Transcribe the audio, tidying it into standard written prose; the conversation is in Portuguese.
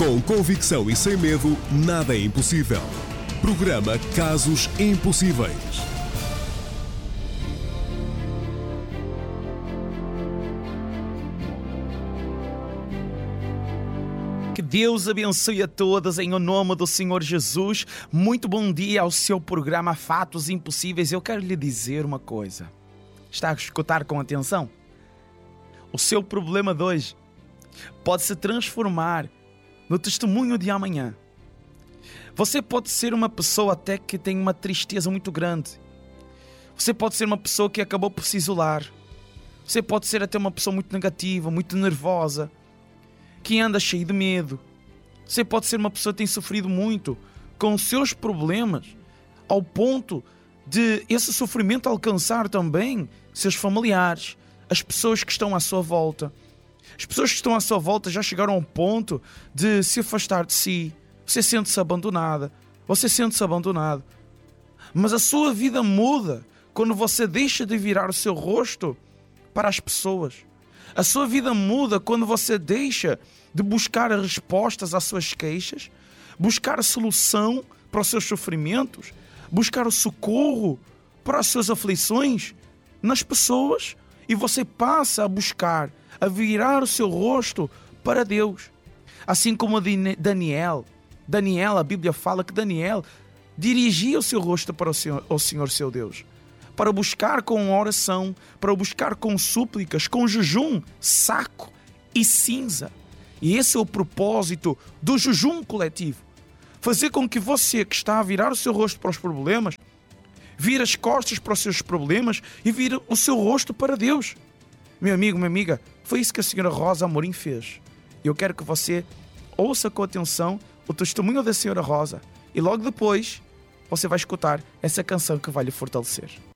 Com convicção e sem medo, nada é impossível. Programa Casos Impossíveis. Que Deus abençoe a todas em nome do Senhor Jesus. Muito bom dia ao seu programa Fatos Impossíveis. Eu quero lhe dizer uma coisa. Está a escutar com atenção? O seu problema de hoje pode se transformar no testemunho de amanhã. Você pode ser uma pessoa até que tem uma tristeza muito grande. Você pode ser uma pessoa que acabou por se isolar. Você pode ser até uma pessoa muito negativa, muito nervosa, que anda cheio de medo. Você pode ser uma pessoa que tem sofrido muito com os seus problemas, ao ponto de esse sofrimento alcançar também seus familiares, as pessoas que estão à sua volta. As pessoas que estão à sua volta já chegaram ao ponto de se afastar de si. Você sente-se abandonada, você sente-se abandonado. Mas a sua vida muda quando você deixa de virar o seu rosto para as pessoas. A sua vida muda quando você deixa de buscar as respostas às suas queixas, buscar a solução para os seus sofrimentos, buscar o socorro para as suas aflições nas pessoas, e você passa a buscar, a virar o seu rosto para Deus. Assim como Daniel, a Bíblia fala que Daniel dirigia o seu rosto para o Senhor seu Deus, para buscar com oração, para buscar com súplicas, com jejum, saco e cinza. E esse é o propósito do jejum coletivo. Fazer com que você que está a virar o seu rosto para os problemas, vire as costas para os seus problemas e vire o seu rosto para Deus. Meu amigo, minha amiga, foi isso que a senhora Rosa Amorim fez. E eu quero que você ouça com atenção o testemunho da senhora Rosa. E logo depois você vai escutar essa canção que vai lhe fortalecer.